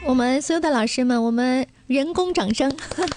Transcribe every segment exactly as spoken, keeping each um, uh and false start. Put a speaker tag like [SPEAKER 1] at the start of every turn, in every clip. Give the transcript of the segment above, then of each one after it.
[SPEAKER 1] 我们所有的老师们，我们人工掌声。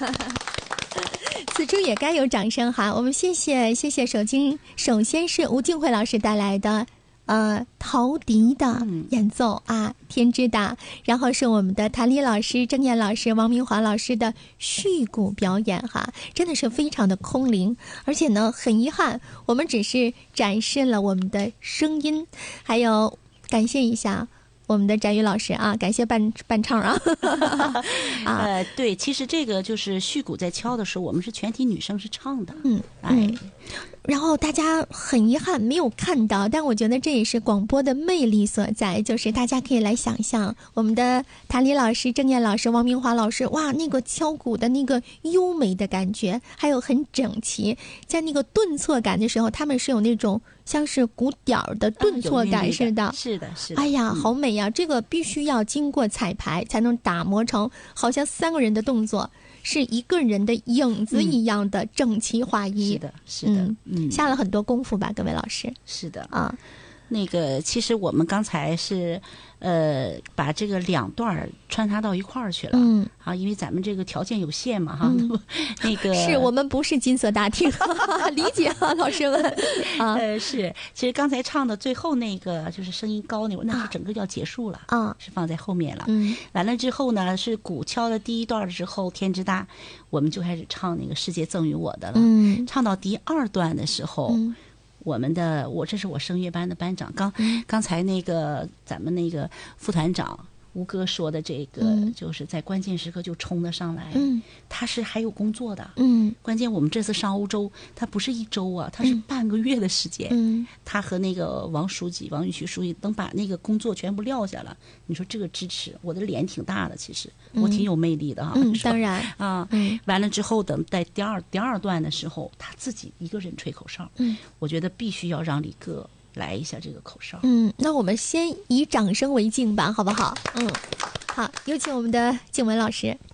[SPEAKER 1] 此处也该有掌声哈！我们谢谢谢谢首先首先是吴静慧老师带来的呃陶笛的演奏啊，天之大，然后是我们的谭丽老师、郑燕老师、王明华老师的续鼓表演哈，真的是非常的空灵，而且呢很遗憾，我们只是展示了我们的声音，还有感谢一下我们的翟宇老师啊，感谢伴伴唱啊。
[SPEAKER 2] 啊呃，对，其实这个就是续鼓在敲的时候，我们是全体女生是唱的。
[SPEAKER 1] 嗯，
[SPEAKER 2] 哎。
[SPEAKER 1] 嗯然后大家很遗憾没有看到，但我觉得这也是广播的魅力所在，就是大家可以来想象我们的谭丽老师、郑燕老师、王明华老师，哇，那个敲鼓的那个优美的感觉，还有很整齐，在那个顿挫感的时候，他们是有那种像是鼓点儿的顿挫感似的。
[SPEAKER 2] 啊、是的，是的。
[SPEAKER 1] 哎呀，好美呀！嗯、这个必须要经过彩排才能打磨成好像三个人的动作。是一个人的影子一样的整齐划一，
[SPEAKER 2] 嗯、是的，是的，嗯，
[SPEAKER 1] 嗯下了很多功夫吧，各位老师。
[SPEAKER 2] 是的
[SPEAKER 1] 啊，
[SPEAKER 2] 那个其实我们刚才是呃把这个两段穿插到一块儿去了，
[SPEAKER 1] 嗯，
[SPEAKER 2] 啊，因为咱们这个条件有限嘛，哈、嗯，那个
[SPEAKER 1] 是我们不是金色大厅，理解啊，老师们啊，
[SPEAKER 2] 呃，是，其实刚才唱的最后那个就是声音高那会儿，那是整个要结束了
[SPEAKER 1] 啊，
[SPEAKER 2] 是放在后面了，
[SPEAKER 1] 嗯，
[SPEAKER 2] 完了之后呢，是鼓敲的第一段之后，天之大，我们就开始唱那个世界赠予我的了，
[SPEAKER 1] 嗯，
[SPEAKER 2] 唱到第二段的时候。
[SPEAKER 1] 嗯
[SPEAKER 2] 我们的我这是我声乐班的班长，刚、
[SPEAKER 1] 嗯、
[SPEAKER 2] 刚才那个咱们那个副团长吴哥说的这个、
[SPEAKER 1] 嗯，
[SPEAKER 2] 就是在关键时刻就冲得上来，
[SPEAKER 1] 嗯，
[SPEAKER 2] 他是还有工作的，
[SPEAKER 1] 嗯，
[SPEAKER 2] 关键我们这次上欧洲，他不是一周啊，他是半个月的时间，
[SPEAKER 1] 嗯，
[SPEAKER 2] 他和那个王书记、王玉旭书记能把那个工作全部撂下了，你说这个支持，我的脸挺大的，其实、嗯、我挺有魅力的哈，
[SPEAKER 1] 嗯，当然
[SPEAKER 2] 啊，
[SPEAKER 1] 嗯，
[SPEAKER 2] 完了之后等在第二第二段的时候，他自己一个人吹口哨，
[SPEAKER 1] 嗯，
[SPEAKER 2] 我觉得必须要让李哥来一下这个口哨，
[SPEAKER 1] 嗯，那我们先以掌声为敬吧，好不好？嗯。好，有请我们的静文老师。